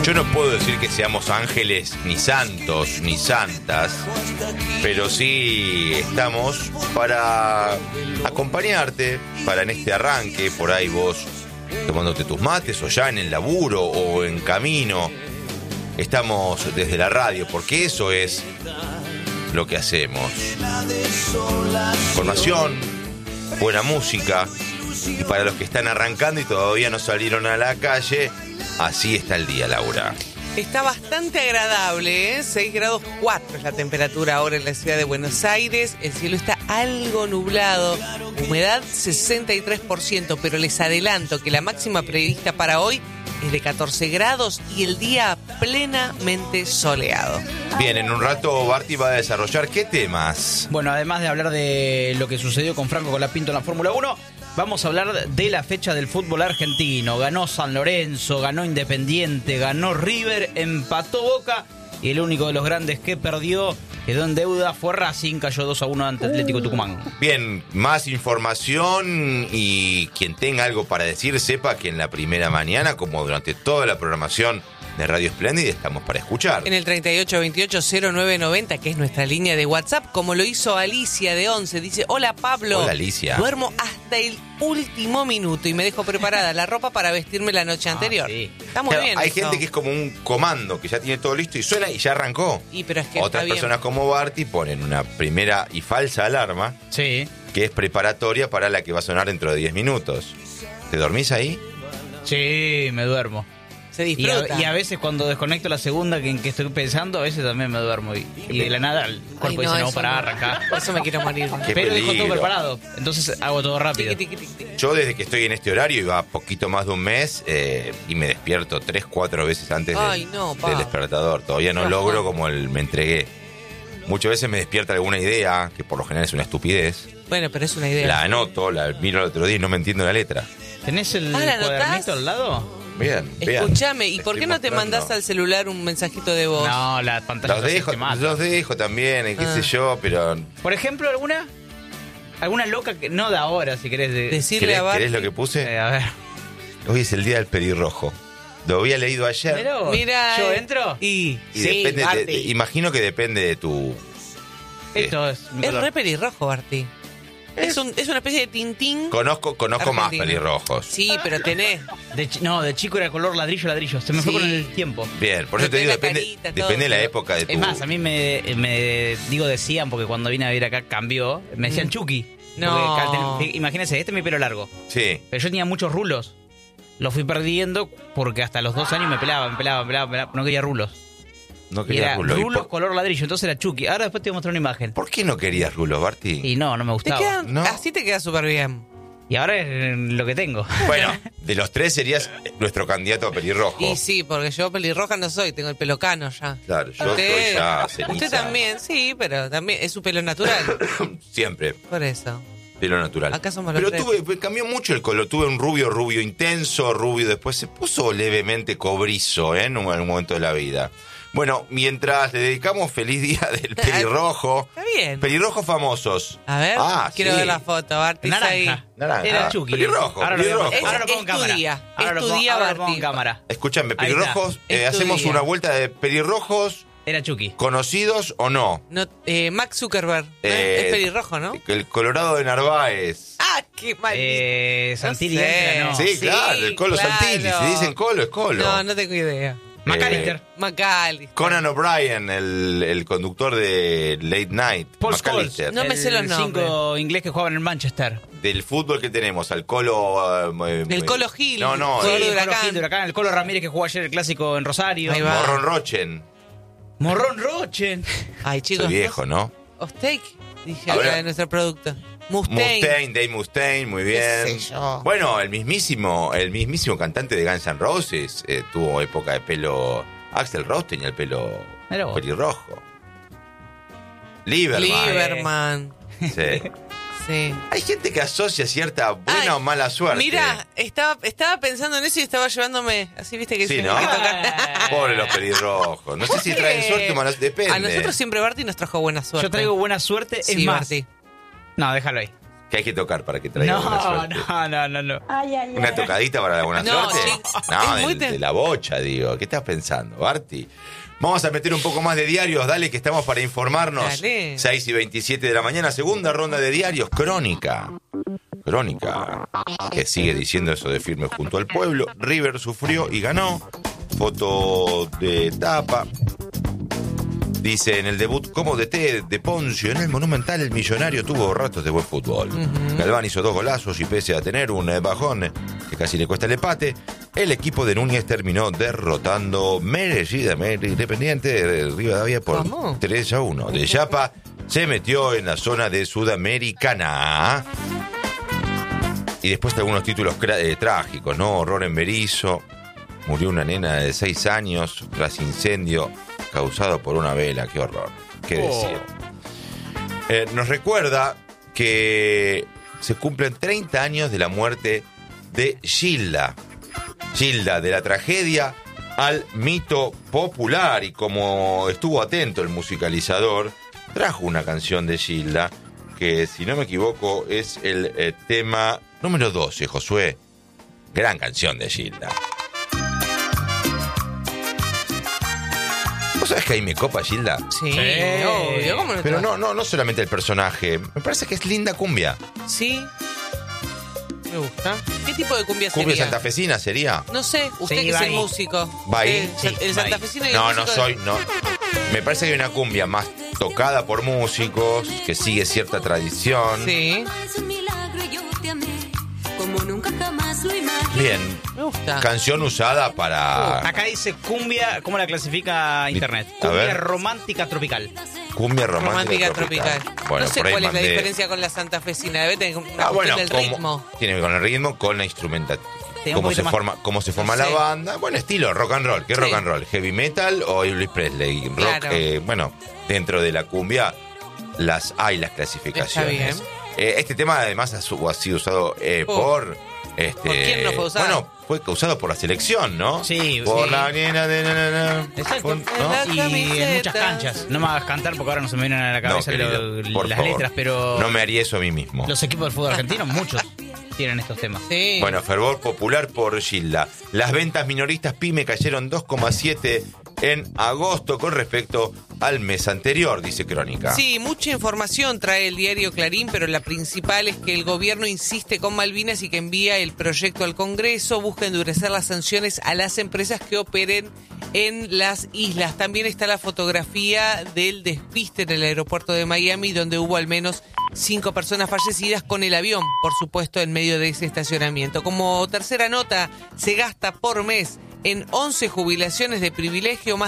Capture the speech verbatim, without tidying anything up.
Yo no puedo decir que seamos ángeles, ni santos, ni santas, pero sí estamos para acompañarte, para en este arranque, por ahí vos tomándote tus mates, o ya en el laburo, o en camino. Estamos desde la radio, porque eso es lo que hacemos. Información, buena música, y para los que están arrancando y todavía no salieron a la calle, así está el día, Laura. Está bastante agradable, ¿eh? seis grados cuatro es la temperatura ahora en la ciudad de Buenos Aires. El cielo está algo nublado, humedad sesenta y tres por ciento, pero les adelanto que la máxima prevista para hoy es de catorce grados y el día plenamente soleado. Bien, en un rato Barty va a desarrollar ¿qué temas? Bueno, además de hablar de lo que sucedió con Franco Colapinto en la Fórmula uno, vamos a hablar de la fecha del fútbol argentino. Ganó San Lorenzo, ganó Independiente, ganó River, empató Boca y el único de los grandes que perdió, quedó en deuda, fue Racing, cayó dos a uno ante Atlético Tucumán. Bien, más información y quien tenga algo para decir sepa que en la primera mañana, como durante toda la programación de Radio Espléndida, estamos para escuchar. En el treinta y ocho veintiocho cero nueve noventa, que es nuestra línea de WhatsApp, como lo hizo Alicia de once, dice: hola Pablo. Hola Alicia. Duermo hasta el último minuto y me dejo preparada la ropa para vestirme la noche anterior. Ah, sí. Está muy Claro, bien. hay eso. gente que es como un comando, que ya tiene todo listo y suena y ya arrancó. Y, pero es que Otras está personas bien. como Barty ponen una primera y falsa alarma Sí, que es preparatoria para la que va a sonar dentro de diez minutos. ¿Te dormís ahí? sí, me duermo. Se Y disfruta. a, y a veces cuando desconecto la segunda que en que estoy pensando, a veces también me duermo. Y, y de la nada el cuerpo Ay, dice, no, eso para no. arrancar. Por eso me quiero morir. Qué Pero dejo todo peligro. preparado, entonces hago todo rápido. Tiqui, tiqui, tiqui, tiqui. Yo desde que estoy en este horario, iba poquito más de un mes, eh, y me despierto tres, cuatro veces antes del, Ay, no, pa. del despertador. Todavía no Ajá. logro como el me entregué. Muchas veces me despierta alguna idea, que por lo general es una estupidez. Bueno, pero es una idea. La anoto, la miro el otro día y no me entiendo la letra. ¿Tenés el Ah, ¿la anotás? cuadernito al lado? Bien, bien. Escúchame, ¿y Te por estoy qué no te mostrando. mandás al celular un mensajito de voz? No, la pantalla Los no se dejo, te mata. los dejo también, eh, qué Ah. sé yo, pero... Por ejemplo, alguna alguna loca que no de ahora, si querés. De, Decirle ¿Querés, a Barty. querés lo que puse? Eh, a ver. Hoy es el día del pelirrojo. Lo había leído ayer. Pero, Mira, ¿yo eh, entro? Y, Y sí, depende de- Barty. de- imagino que depende de tu... Esto es mi Es color. re pelirrojo, Barty. Es, un, es una especie de Tintín. Conozco, conozco más Argentina. pelirrojos. Sí, pero tenés. De chi- no, de chico era color ladrillo, ladrillo. Se me fue Sí. con el tiempo. Bien, por eso te Depende digo, la depende, carita, todo, depende de la pero- época de tu... Es más, a mí me, me digo decían, porque cuando vine a vivir acá cambió, me decían Mm. Chucky. No. Porque, imagínense, este es mi pelo largo. Sí. Pero yo tenía muchos rulos. Los fui perdiendo porque hasta los dos años me pelaba, me pelaba, me pelaba, me pelaba. No quería rulos. No Y querías era rulos. ¿Y rulos por, color ladrillo, entonces era Chucky. Ahora después te voy a mostrar una imagen. ¿Por qué no querías rulos, Barty? Y no, no me Te gustaba. quedan- No. Así te queda súper bien. Y ahora es lo que tengo. Bueno, de los tres serías nuestro candidato a pelirrojo. Y sí, porque yo pelirroja no soy, tengo el pelo cano ya. Claro, yo Usted- soy ya ceniza. Usted también, sí, pero también es su pelo natural. Siempre, Por eso. pelo natural. Acá somos los Pero tres. tuve, pues, cambió mucho el color. Tuve un rubio, rubio intenso, rubio. Después se puso levemente cobrizo, ¿eh? En un, en un momento de la vida. Bueno, mientras le dedicamos feliz día del pelirrojo. Está bien. Pelirrojos famosos. A ver, Ah, quiero sí. ver la foto, Barty. ahí. Naranja. Naranja. Era Chucky. Pelirrojo, Ahora lo pelirrojo. vemos. Ahora lo Es- pongo en es tu cámara. día, Ahora es lo tu pongo- día, ahora lo pongo Barty. en cámara. Escúchame, Ahí está. pelirrojos, eh, Es tu hacemos día. una vuelta de pelirrojos Era Chucky. conocidos o no. No, eh, Max Zuckerberg. ¿no? Eh, es pelirrojo, ¿no? El Colorado de Narváez. Ah, qué mal. Eh, Santilli No sé. entra, no. Sí, sí, claro, el Colo claro. Santilli. Si dicen Colo, es Colo. No, no tengo idea. McAllister. McAllister. Conan O'Brien, el, el conductor de Late Night. Paul McAllister. Scholes. No me sé los El nombres. cinco inglés que jugaba en el Manchester. Del fútbol que tenemos, al Colo... eh, El eh, Colo Gil. No, no, Jugador el de el Colo Huracán. Gil de Huracán, el Colo Ramírez que jugó ayer el clásico en Rosario. Ahí va. Morron Rochen. Morrón Rochen. Ay, chicos. Soy viejo, ¿no? Ostake, dije A acá ver. de nuestro producto. Mustaine. Mustaine, Dave Mustaine, muy bien. ¿Qué sé yo? Bueno, el mismísimo, el mismísimo cantante de Guns N' Roses eh, tuvo época de pelo... Axl Rose tenía el pelo Mirá vos. pelirrojo. Lieberman. Lieberman. Sí. Sí. Hay gente que asocia cierta buena Ay, o mala suerte. Mira, estaba, estaba pensando en eso y estaba llevándome. Así viste que Sí, se ¿no? me hay que tocar. Pobre los pelirrojos. No sé si ¿Por traen qué? suerte o mala suerte. Depende. A nosotros siempre Barty nos trajo buena suerte. Yo traigo buena suerte. Es Sí, más. Barty. No, déjalo ahí. ¿Qué hay que tocar para que traiga buena No, suerte? no, no, no, no. Ay, ay, ¿Una ay. tocadita para la buena No, suerte? sí. No, Es muy de, te- de la bocha, digo. ¿Qué estás pensando, Barty? Vamos a meter un poco más de diarios, dale, que estamos para informarnos. Dale. seis y veintisiete de la mañana, segunda ronda de diarios, Crónica. Crónica, que sigue diciendo eso de firme junto al pueblo. River sufrió y ganó. Foto de tapa. Dice, en el debut como D T de Poncio en el Monumental, el millonario tuvo ratos de buen fútbol. Uh-huh. Galván hizo dos golazos y pese a tener un bajón que casi le cuesta el empate, el equipo de Núñez terminó derrotando merecidamente Independiente de Rivadavia por ¿Cómo? tres a uno. De Chapa se metió en la zona de Sudamericana. Y después de algunos títulos eh, trágicos, ¿no? Horror en Berizo. Murió una nena de seis años tras incendio causado por una vela. Qué horror. Qué Oh. decir. Eh, nos recuerda que se cumplen treinta años de la muerte de Gilda. Gilda, de la tragedia al mito popular. Y como estuvo atento el musicalizador, trajo una canción de Gilda que, si no me equivoco, es el eh, tema número doce, Josué. Gran canción de Gilda. ¿Vos sabés que ahí me copa Gilda? Sí, Sí. obvio. ¿Cómo no te Pero va? no, no, no solamente el personaje. Me parece que es linda cumbia. Sí. Me gusta. ¿Qué tipo de cumbia Cumbia sería? santafesina sería. No sé, usted Sí, que es va el ahí. músico. Va ahí. Eh, Sí, el va ahí. santafesino y el No, no músico soy, de- no. Me parece que hay una cumbia más tocada por músicos, que sigue cierta tradición. Sí, Es un milagro, yo te amé como nunca jamás lo imaginé. Bien. me gusta. Canción usada para Acá dice cumbia, ¿cómo la clasifica internet? A Cumbia ver. romántica tropical. cumbia romántica, Romántica tropical. Bueno, no sé por ahí cuál es la mandé- diferencia con la santafesina. Debe tener una Ah, bueno, cuestión del como- ritmo. tiene que ver con el ritmo, con la instrumentación. Tiene un Cómo poquito se más- forma, cómo se forma No la sé. banda. Bueno, estilo rock and roll. ¿Qué Sí. rock and roll? ¿Heavy metal o Elvis Presley? Rock, Claro. eh, bueno, dentro de la cumbia las hay las clasificaciones. Está bien. Eh, este tema además ha, su- ha sido usado eh, Oh. por... Este, ¿Por quién no fue usado? Bueno, fue usado por la selección, ¿no? Sí, Por sí. la nena de... na, na, na. Exacto. Con- ¿no? La Y camiseta. en muchas canchas. No me hagas cantar porque ahora no se me vienen a la cabeza No, querido, lo- por las favor. letras, pero No me haría eso a mí mismo. los equipos del fútbol argentino, muchos tienen estos temas. Sí. Bueno, fervor popular por Gilda. Las ventas minoristas PYME cayeron dos coma siete en agosto con respecto al mes anterior, dice Crónica. Sí, mucha información trae el diario Clarín, pero la principal es que el gobierno insiste con Malvinas y que envía el proyecto al Congreso, busca endurecer las sanciones a las empresas que operen en las islas. También está la fotografía del despiste en el aeropuerto de Miami, donde hubo al menos cinco personas fallecidas con el avión, por supuesto, en medio de ese estacionamiento. Como tercera nota, se gasta por mes en once jubilaciones de privilegio, más